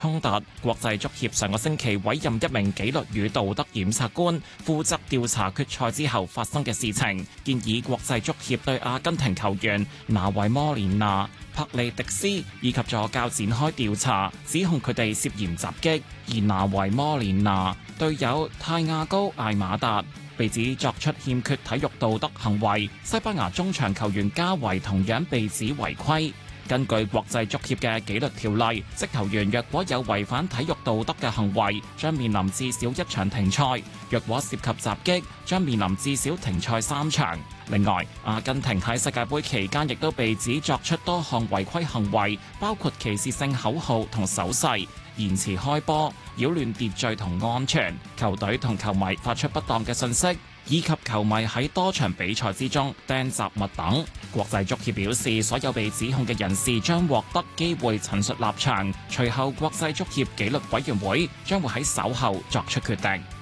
衝突。國際足協上個星期委任一名紀律與道德檢察官，負責調查決賽之後發生嘅事情，建議國際足協對阿根廷球員拿維摩連拿、帕利迪斯以及助教展開調查，指控佢哋涉嫌襲擊。而拿維摩連拿隊友泰亞高艾馬達被指作出欠缺體育道德行為，西班牙中場球員加維同樣被指違規。根據國際足協嘅紀律條例，職球員若果有違反體育道德嘅行為，將面臨至少1場停賽；若果涉及襲擊，將面臨至少停賽3場。另外，阿根廷喺世界盃期間亦都被指作出多項違規行為，包括歧視性口號同手勢、延遲開波、擾亂秩序同安全、球隊同球迷發出不當嘅信息，以及球迷喺多場比賽之中掟雜物等。國際足協表示，所有被指控嘅人士將獲得機會陳述立場，隨後國際足協紀律委員會將會喺稍後作出決定。